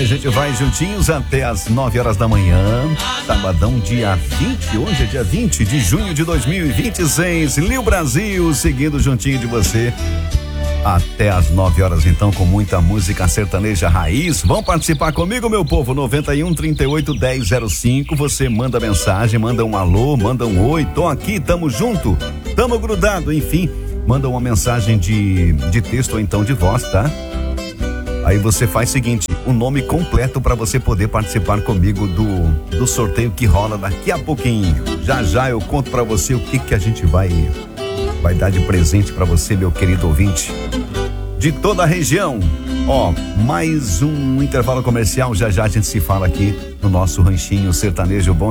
gente vai juntinhos até as 9 horas da manhã. Sabadão, dia 20, hoje é dia 20 de junho de 2026. Lil Brasil, seguindo juntinho de você. Até as 9 horas, então, com muita música sertaneja raiz. Vão participar comigo, meu povo. 91 38 10 05. Você manda mensagem, manda um alô, manda um oi. Tô aqui, tamo junto, tamo grudado, enfim. Manda uma mensagem de texto ou então de voz, tá? Aí você faz o seguinte, o nome completo para você poder participar comigo do sorteio que rola daqui a pouquinho. Já eu conto para você o que a gente vai dar de presente para você, meu querido ouvinte de toda a região. Ó, mais um intervalo comercial, já a gente se fala aqui no nosso ranchinho sertanejo. Bom